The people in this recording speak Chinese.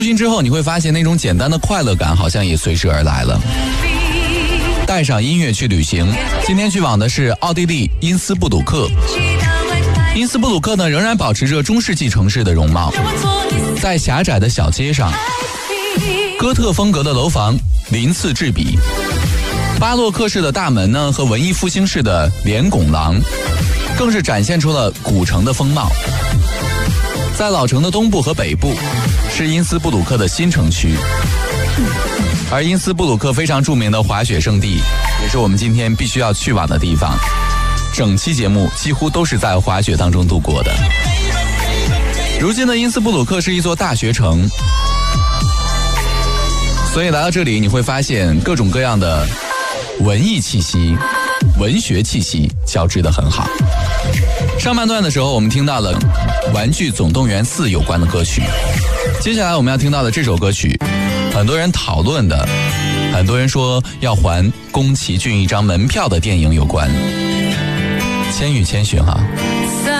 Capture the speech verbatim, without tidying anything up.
行之后，你会发现那种简单的快乐感好像也随之而来了。带上音乐去旅行，今天去往的是奥地利因斯布鲁克。因斯布鲁克呢，仍然保持着中世纪城市的容貌，在狭窄的小街上，哥特风格的楼房鳞次栉比，巴洛克式的大门呢和文艺复兴式的连拱廊，更是展现出了古城的风貌。在老城的东部和北部是因斯布鲁克的新城区，而因斯布鲁克非常著名的滑雪胜地，也是我们今天必须要去往的地方。整期节目几乎都是在滑雪当中度过的。如今的因斯布鲁克是一座大学城，所以来到这里你会发现各种各样的文艺气息、文学气息交织得很好。上半段的时候我们听到了《玩具总动员四》有关的歌曲，接下来我们要听到的这首歌曲，很多人讨论的，很多人说要还宫崎骏一张门票的电影有关，《千与千寻》哈。